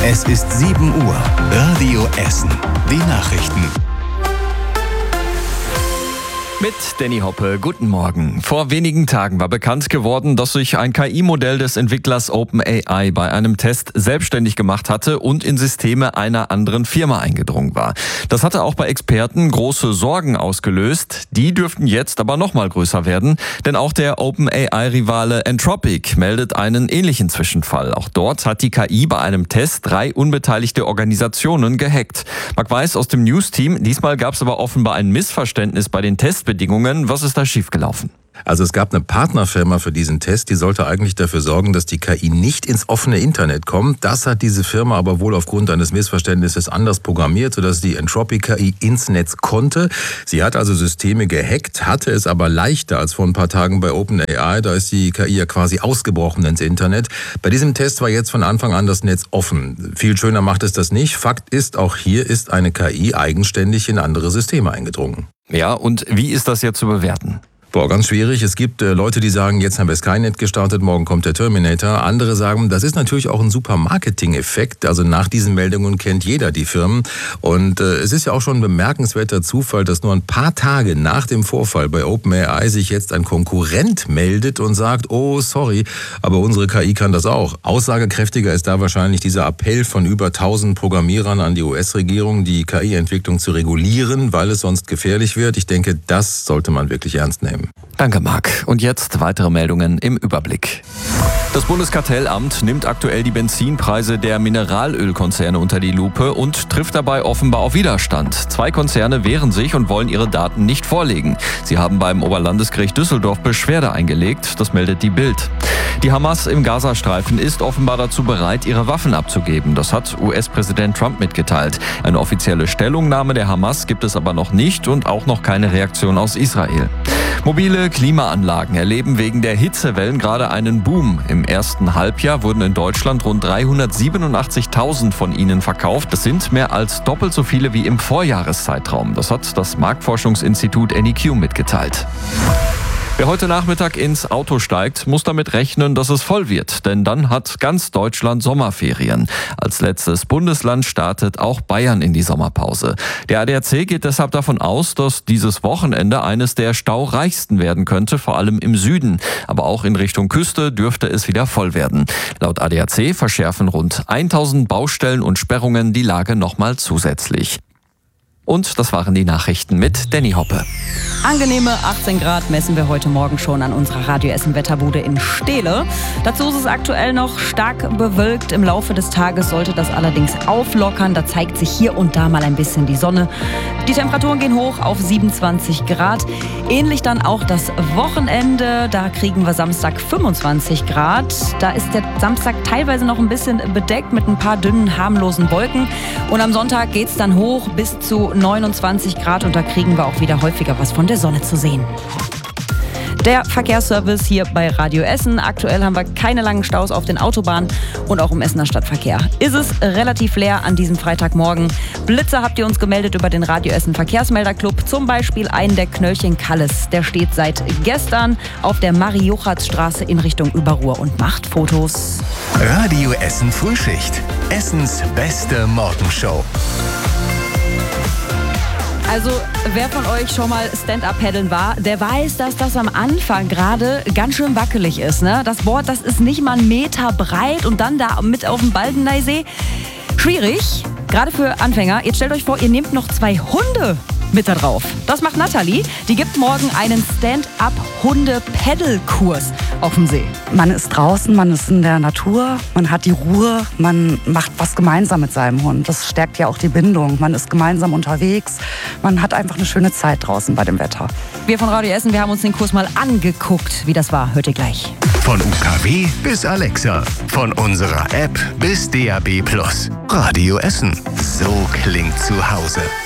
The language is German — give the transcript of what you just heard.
Es ist 7 Uhr. Radio Essen. Die Nachrichten. Mit Danny Hoppe, guten Morgen. Vor wenigen Tagen war bekannt geworden, dass sich ein KI-Modell des Entwicklers OpenAI bei einem Test selbstständig gemacht hatte und in Systeme einer anderen Firma eingedrungen war. Das hatte auch bei Experten große Sorgen ausgelöst. Die dürften jetzt aber noch mal größer werden, denn auch der OpenAI-Rivale Anthropic meldet einen ähnlichen Zwischenfall. Auch dort hat die KI bei einem Test 3 unbeteiligte Organisationen gehackt. Marc Weiß aus dem News-Team. Diesmal gab es aber offenbar ein Missverständnis bei den Testbedingungen. Was ist da schiefgelaufen? Also es gab eine Partnerfirma für diesen Test, die sollte eigentlich dafür sorgen, dass die KI nicht ins offene Internet kommt. Das hat diese Firma aber wohl aufgrund eines Missverständnisses anders programmiert, sodass die Anthropic-KI ins Netz konnte. Sie hat also Systeme gehackt, hatte es aber leichter als vor ein paar Tagen bei OpenAI. Da ist die KI ja quasi ausgebrochen ins Internet. Bei diesem Test war jetzt von Anfang an das Netz offen. Viel schöner macht es das nicht. Fakt ist, auch hier ist eine KI eigenständig in andere Systeme eingedrungen. Ja, und wie ist das jetzt zu bewerten? Ganz schwierig. Es gibt Leute, die sagen, jetzt haben wir Skynet gestartet, morgen kommt der Terminator. Andere sagen, das ist natürlich auch ein super Marketing-Effekt. Also nach diesen Meldungen kennt jeder die Firmen. Und es ist ja auch schon ein bemerkenswerter Zufall, dass nur ein paar Tage nach dem Vorfall bei OpenAI sich jetzt ein Konkurrent meldet und sagt, oh, sorry, aber unsere KI kann das auch. Aussagekräftiger ist da wahrscheinlich dieser Appell von über 1000 Programmierern an die US-Regierung, die KI-Entwicklung zu regulieren, weil es sonst gefährlich wird. Ich denke, das sollte man wirklich ernst nehmen. Danke, Marc. Und jetzt weitere Meldungen im Überblick. Das Bundeskartellamt nimmt aktuell die Benzinpreise der Mineralölkonzerne unter die Lupe und trifft dabei offenbar auf Widerstand. 2 Konzerne wehren sich und wollen ihre Daten nicht vorlegen. Sie haben beim Oberlandesgericht Düsseldorf Beschwerde eingelegt, das meldet die Bild. Die Hamas im Gazastreifen ist offenbar dazu bereit, ihre Waffen abzugeben. Das hat US-Präsident Trump mitgeteilt. Eine offizielle Stellungnahme der Hamas gibt es aber noch nicht und auch noch keine Reaktion aus Israel. Mobile Klimaanlagen erleben wegen der Hitzewellen gerade einen Boom. Im ersten Halbjahr wurden in Deutschland rund 387.000 von ihnen verkauft. Das sind mehr als doppelt so viele wie im Vorjahreszeitraum. Das hat das Marktforschungsinstitut NEQ mitgeteilt. Wer heute Nachmittag ins Auto steigt, muss damit rechnen, dass es voll wird, denn dann hat ganz Deutschland Sommerferien. Als letztes Bundesland startet auch Bayern in die Sommerpause. Der ADAC geht deshalb davon aus, dass dieses Wochenende eines der staureichsten werden könnte, vor allem im Süden. Aber auch in Richtung Küste dürfte es wieder voll werden. Laut ADAC verschärfen rund 1000 Baustellen und Sperrungen die Lage nochmal zusätzlich. Und das waren die Nachrichten mit Danny Hoppe. Angenehme 18 Grad messen wir heute Morgen schon an unserer Radio Essen Wetterbude in Steele. Dazu ist es aktuell noch stark bewölkt. Im Laufe des Tages sollte das allerdings auflockern. Da zeigt sich hier und da mal ein bisschen die Sonne. Die Temperaturen gehen hoch auf 27 Grad. Ähnlich dann auch das Wochenende. Da kriegen wir Samstag 25 Grad. Da ist der Samstag teilweise noch ein bisschen bedeckt mit ein paar dünnen, harmlosen Wolken. Und am Sonntag geht es dann hoch bis zu 29 Grad und da kriegen wir auch wieder häufiger was von der Sonne zu sehen. Der Verkehrsservice hier bei Radio Essen. Aktuell haben wir keine langen Staus auf den Autobahnen und auch im Essener Stadtverkehr ist es relativ leer an diesem Freitagmorgen. Blitzer habt ihr uns gemeldet über den Radio Essen Verkehrsmelderclub. Zum Beispiel einen der Knöllchen-Kalles. Der steht seit gestern auf der Marie-Juchatz-Straße in Richtung Überruhr und macht Fotos. Radio Essen Frühschicht. Essens beste Morgenshow. Also wer von euch schon mal Stand-Up-Paddeln war, der weiß, dass das am Anfang gerade ganz schön wackelig ist. Ne? Das Board, das ist nicht mal 1 Meter breit und dann da mit auf dem Baldeneysee. Schwierig, gerade für Anfänger. Jetzt stellt euch vor, ihr nehmt noch 2 Hunde mit da drauf. Das macht Nathalie. Die gibt morgen einen Stand-Up-Hunde-Paddle-Kurs auf dem See. Man ist draußen, man ist in der Natur, man hat die Ruhe, man macht was gemeinsam mit seinem Hund. Das stärkt ja auch die Bindung. Man ist gemeinsam unterwegs, man hat einfach eine schöne Zeit draußen bei dem Wetter. Wir von Radio Essen, wir haben uns den Kurs mal angeguckt. Wie das war, hört ihr gleich. Von UKW bis Alexa, von unserer App bis DAB+. Radio Essen, so klingt zu Hause.